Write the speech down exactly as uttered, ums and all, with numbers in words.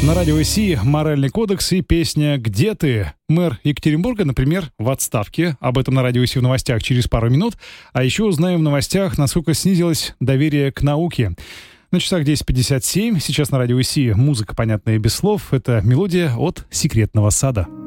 На радио СИ «Моральный кодекс» и песня «Где ты?». Мэр Екатеринбурга, например, в отставке. Об этом на радио СИ в новостях через пару минут. А еще узнаем в новостях, насколько снизилось доверие к науке. На часах десять пятьдесят семь. Сейчас на радио СИ музыка, понятная без слов. Это мелодия от «Секретного сада».